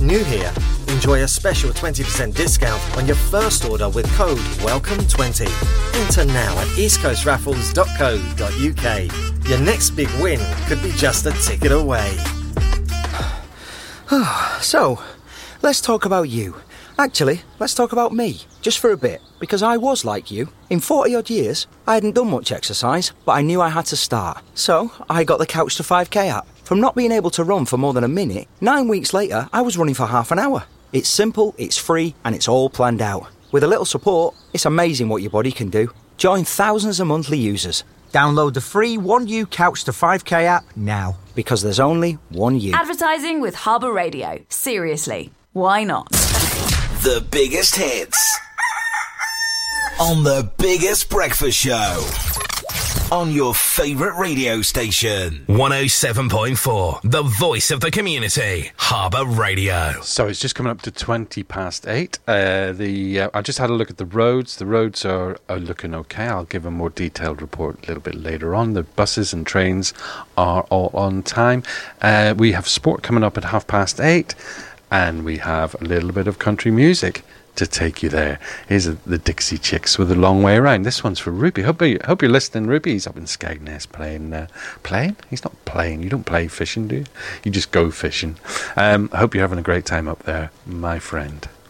New here? Enjoy a special 20% discount on your first order with code WELCOME20. Enter now at eastcoastraffles.co.uk. Your next big win could be just a ticket away. So, let's talk about you. Actually, let's talk about me, just for a bit, because I was like you. In 40-odd years, I hadn't done much exercise, but I knew I had to start. So, I got the Couch to 5K app. From not being able to run for more than a minute, 9 weeks later, I was running for half an hour. It's simple, it's free, and it's all planned out. With a little support, it's amazing what your body can do. Join thousands of monthly users. Download the free 1U Couch to 5K app now. Because there's only one you. Advertising with Harbour Radio. Seriously, why not? The biggest hits on the biggest breakfast show on your favourite radio station. 107.4, the voice of the community, Harbour Radio. So it's just coming up to 8:20. I just had a look at the roads. The roads are looking okay. I'll give a more detailed report a little bit later on. The buses and trains are all on time. We have sport coming up at 8:30. And we have a little bit of country music to take you there. Here's the Dixie Chicks with A Long Way Around. This one's for Ruby. Hope you're listening, Ruby. He's up in Skegness playing. Playing? He's not playing. You don't play fishing, do you? You just go fishing. I hope you're having a great time up there, my friend.